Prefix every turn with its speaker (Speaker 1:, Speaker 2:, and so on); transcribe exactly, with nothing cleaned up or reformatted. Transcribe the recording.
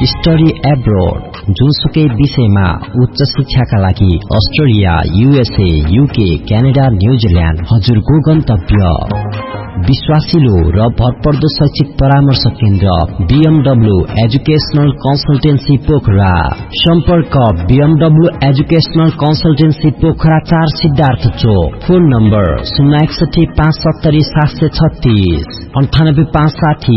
Speaker 1: Study abroad जुनसुकै विषयमा उच्च शिक्षाका लागि Australia, USA, UK, Canada, New Zealand हजुरको गन्तव्य। विश्वासिलो र भरपर्दो शैक्षिक परामर्श केन्द्र बीएमडब्ल्यू एजुकेशनल कन्सल्टेन्सी पोखरा। सम्पर्क बीएमडब्ल्यू एजुकेशनल कन्सल्टेन्सी पोखरा चार सिद्धार्थ चोक। फोन नम्बर शून्य एकसठी पाँच सत्तरी सात सय छत्तीस अन्ठानब्बे पाँच साठी